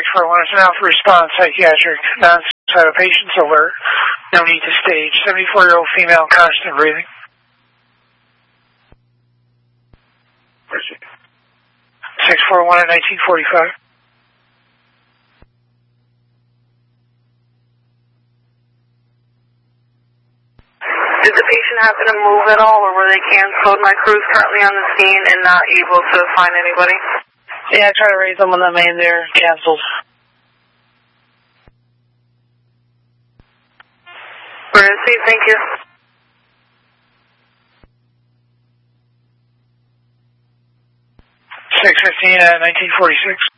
641 is an alpha response, psychiatric, non-suicidal patients alert. No need to stage. 74-year-old female, constant breathing. 641 at 1945. Did the patient happen to move at all, or were they canceled? My crew's currently on the scene and not able to find anybody. Yeah, I tried to raise them on the main there, canceled. We're going to see, thank you. 615 at 1946.